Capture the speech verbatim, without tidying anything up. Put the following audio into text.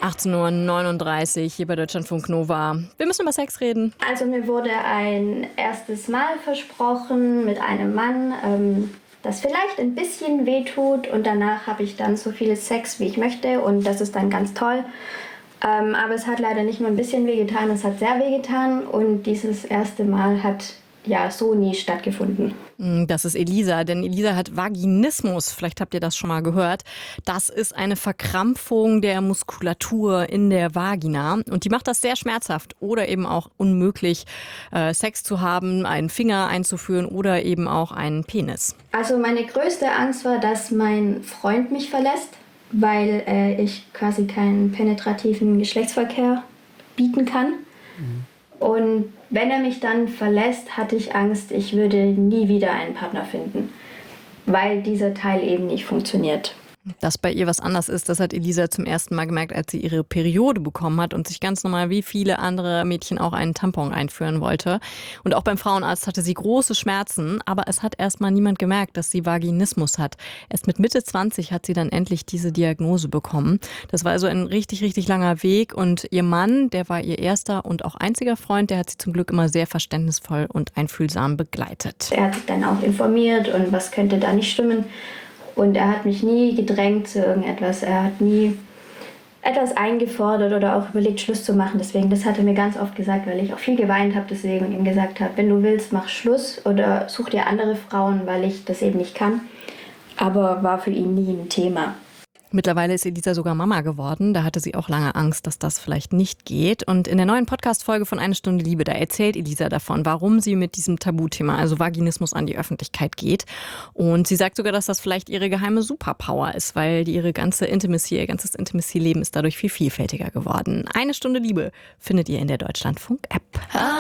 achtzehn Uhr neununddreißig hier bei Deutschlandfunk Nova. Wir müssen über Sex reden. Also mir wurde ein erstes Mal versprochen mit einem Mann, ähm, das vielleicht ein bisschen wehtut und danach habe ich dann so viel Sex, wie ich möchte und das ist dann ganz toll. Ähm, aber es hat leider nicht nur ein bisschen wehgetan, es hat sehr wehgetan und dieses erste Mal hat ja so nie stattgefunden. Das ist Elisa, denn Elisa hat Vaginismus. Vielleicht habt ihr das schon mal gehört. Das ist eine Verkrampfung der Muskulatur in der Vagina und die macht das sehr schmerzhaft oder eben auch unmöglich, äh, Sex zu haben, einen Finger einzuführen oder eben auch einen Penis. Also meine größte Angst war, dass mein Freund mich verlässt, weil äh, ich quasi keinen penetrativen Geschlechtsverkehr bieten kann. Mhm. Und wenn er mich dann verlässt, hatte ich Angst, ich würde nie wieder einen Partner finden, weil dieser Teil eben nicht funktioniert. Dass bei ihr was anders ist, das hat Elisa zum ersten Mal gemerkt, als sie ihre Periode bekommen hat und sich ganz normal wie viele andere Mädchen auch einen Tampon einführen wollte. Und auch beim Frauenarzt hatte sie große Schmerzen, aber es hat erstmal niemand gemerkt, dass sie Vaginismus hat. Erst mit Mitte zwanzig hat sie dann endlich diese Diagnose bekommen. Das war also ein richtig, richtig langer Weg und ihr Mann, der war ihr erster und auch einziger Freund, der hat sie zum Glück immer sehr verständnisvoll und einfühlsam begleitet. Er hat sich dann auch informiert und was könnte da nicht stimmen. Und er hat mich nie gedrängt zu irgendetwas. Er hat nie etwas eingefordert oder auch überlegt, Schluss zu machen. Deswegen, das hat er mir ganz oft gesagt, weil ich auch viel geweint habe deswegen und ihm gesagt habe, wenn du willst, mach Schluss oder such dir andere Frauen, weil ich das eben nicht kann. Aber war für ihn nie ein Thema. Mittlerweile ist Elisa sogar Mama geworden. Da hatte sie auch lange Angst, dass das vielleicht nicht geht. Und in der neuen Podcast-Folge von Eine Stunde Liebe, da erzählt Elisa davon, warum sie mit diesem Tabuthema, also Vaginismus, an die Öffentlichkeit geht. Und sie sagt sogar, dass das vielleicht ihre geheime Superpower ist, weil die ihre ganze Intimacy, ihr ganzes Intimacy-Leben ist dadurch viel vielfältiger geworden. Eine Stunde Liebe findet ihr in der Deutschlandfunk-App.